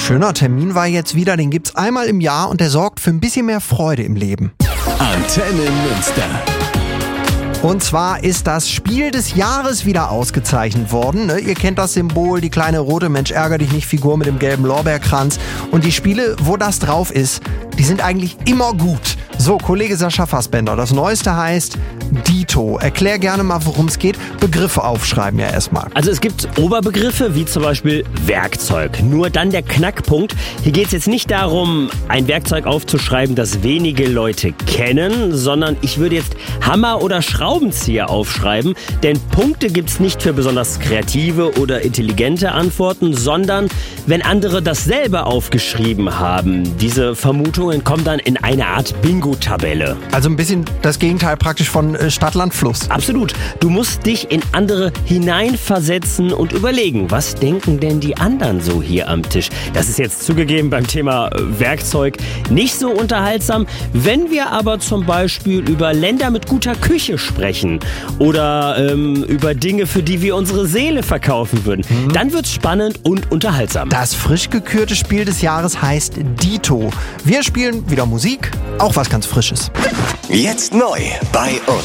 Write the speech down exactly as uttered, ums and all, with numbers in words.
schöner Termin war jetzt wieder, den gibt's einmal im Jahr und der sorgt für ein bisschen mehr Freude im Leben. Antenne Münster. Und zwar ist das Spiel des Jahres wieder ausgezeichnet worden. Ne? Ihr kennt das Symbol, die kleine rote Mensch ärger dich nicht Figur mit dem gelben Lorbeerkranz. Und die Spiele, wo das drauf ist, die sind eigentlich immer gut. So, Kollege Sascha Fassbender, das Neueste heißt Dito. Erklär gerne mal, worum es geht. Begriffe aufschreiben ja erstmal. Also es gibt Oberbegriffe wie zum Beispiel Werkzeug. Nur dann der Knackpunkt. Hier geht es jetzt nicht darum, ein Werkzeug aufzuschreiben, das wenige Leute kennen, sondern ich würde jetzt Hammer oder Schraubenzieher aufschreiben. Denn Punkte gibt es nicht für besonders kreative oder intelligente Antworten, sondern wenn andere dasselbe aufgeschrieben haben. Diese Vermutungen kommen dann in eine Art Bingo-Tabelle. Also ein bisschen das Gegenteil praktisch von äh, Stadt, Land, Fluss. Absolut. Du musst dich in andere hineinversetzen und überlegen, was denken denn die anderen so hier am Tisch? Das ist jetzt zugegeben beim Thema Werkzeug nicht so unterhaltsam. Wenn wir aber zum Beispiel über Länder mit guter Küche sprechen oder ähm, über Dinge, für die wir unsere Seele verkaufen würden, mhm. dann wird's spannend und unterhaltsam. Das frisch gekürte Spiel des Jahres heißt Dito. Wir spielen wieder Musik, auch was ganz Frisches. Jetzt neu bei uns.